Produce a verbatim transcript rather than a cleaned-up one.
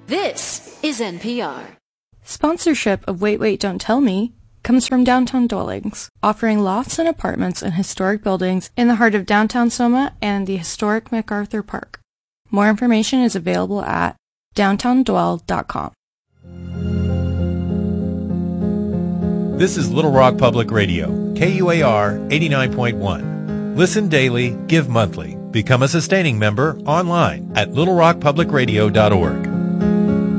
This is N P R. Sponsorship of Wait, Wait, Don't Tell Me comes from Downtown Dwellings, offering lofts and apartments in historic buildings in the heart of downtown Soma and the historic MacArthur Park. More information is available at downtown dwell dot com. This is Little Rock Public Radio, K U A R eighty-nine point one. Listen daily, give monthly. Become a sustaining member online at little rock public radio dot org.